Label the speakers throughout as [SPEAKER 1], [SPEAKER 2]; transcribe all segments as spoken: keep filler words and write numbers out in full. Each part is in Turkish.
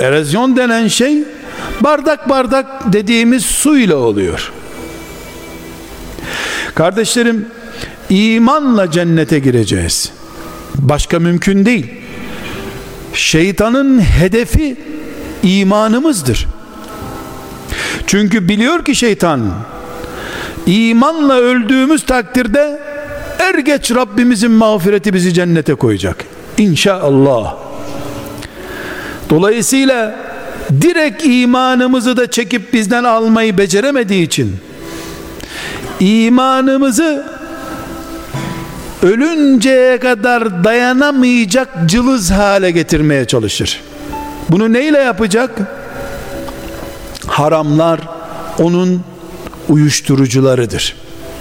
[SPEAKER 1] Erozyon denen şey bardak bardak dediğimiz suyla oluyor. Kardeşlerim, imanla cennete gireceğiz. Başka mümkün değil. Şeytanın hedefi imanımızdır. Çünkü biliyor ki şeytan, imanla öldüğümüz takdirde er geç Rabbimizin mağfireti bizi cennete koyacak. İnşallah. Dolayısıyla direkt imanımızı da çekip bizden almayı beceremediği için imanımızı ölünceye kadar dayanamayacak cılız hale getirmeye çalışır. Bunu neyle yapacak? Haramlar onun uyuşturucularıdır.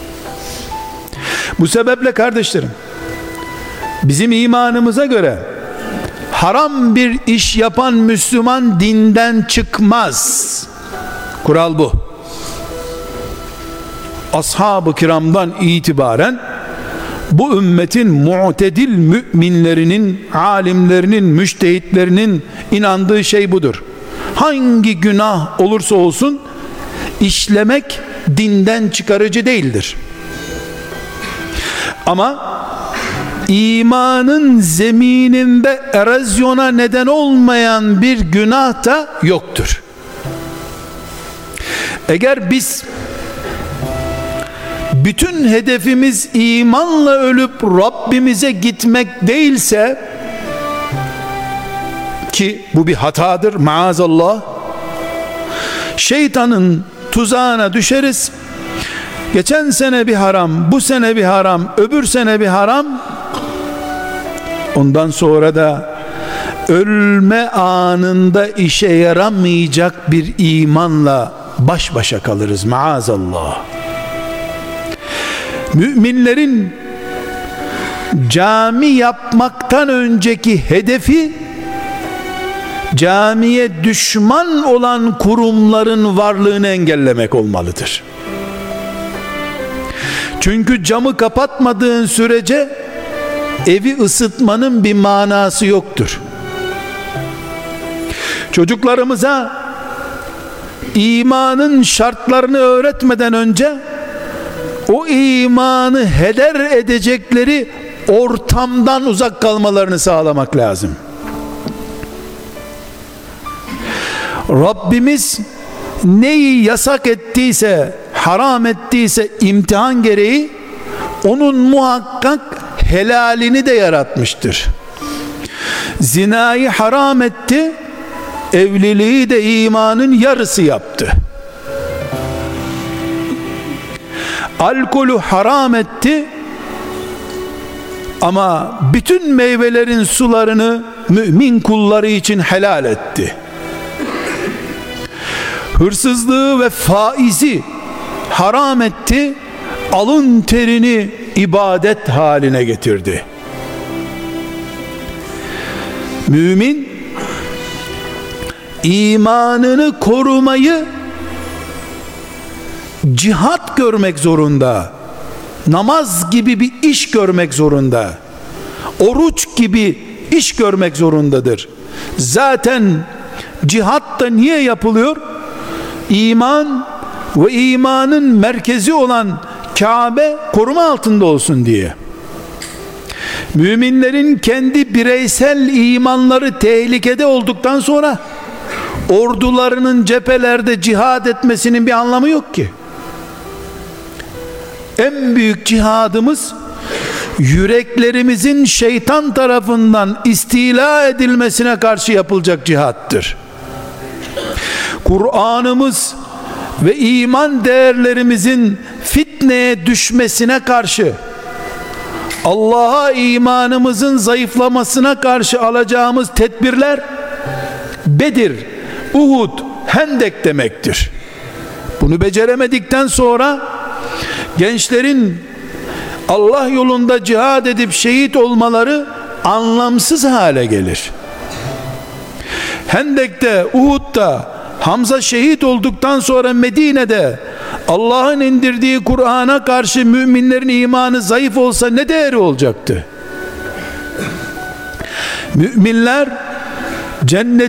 [SPEAKER 1] Bu sebeple kardeşlerim, bizim imanımıza göre haram bir iş yapan Müslüman dinden çıkmaz. Kural bu. Ashab-ı kiramdan itibaren bu ümmetin mu'tedil müminlerinin, alimlerinin, müştehitlerinin inandığı şey budur. Hangi günah olursa olsun işlemek dinden çıkarıcı değildir. Ama imanın zemininde erozyona neden olmayan bir günah da yoktur. Eğer biz bütün hedefimiz imanla ölüp Rabbimize gitmek değilse, ki bu bir hatadır maazallah, şeytanın tuzağına düşeriz. Geçen sene bir haram, bu sene bir haram, öbür sene bir haram, ondan sonra da ölme anında işe yaramayacak bir imanla baş başa kalırız maazallah. Müminlerin cami yapmaktan önceki hedefi, camiye düşman olan kurumların varlığını engellemek olmalıdır. Çünkü camı kapatmadığın sürece evi ısıtmanın bir manası yoktur. Çocuklarımıza imanın şartlarını öğretmeden önce o imanı heder edecekleri ortamdan uzak kalmalarını sağlamak lazım. Rabbimiz neyi yasak ettiyse, haram ettiyse imtihan gereği onun muhakkak helalini de yaratmıştır. Zinayı haram etti, evliliği de imanın yarısı yaptı. Alkolü haram etti ama bütün meyvelerin sularını mümin kulları için helal etti. Hırsızlığı ve faizi haram etti, alın terini ibadet haline getirdi. Mümin imanını korumayı cihat görmek zorunda, namaz gibi bir iş görmek zorunda, oruç gibi iş görmek zorundadır. Zaten cihat da niye yapılıyor? İman ve imanın merkezi olan Kabe koruma altında olsun diye. Müminlerin kendi bireysel imanları tehlikede olduktan sonra ordularının cephelerde cihad etmesinin bir anlamı yok ki. En büyük cihadımız yüreklerimizin şeytan tarafından istila edilmesine karşı yapılacak cihattır. Kur'an'ımız ve iman değerlerimizin fitneye düşmesine karşı, Allah'a imanımızın zayıflamasına karşı alacağımız tedbirler Bedir, Uhud, Hendek demektir. Bunu beceremedikten sonra gençlerin Allah yolunda cihad edip şehit olmaları anlamsız hale gelir. Hendek'te, Uhud'da Hamza şehit olduktan sonra Medine'de Allah'ın indirdiği Kur'an'a karşı müminlerin imanı zayıf olsa ne değeri olacaktı? Müminler cennet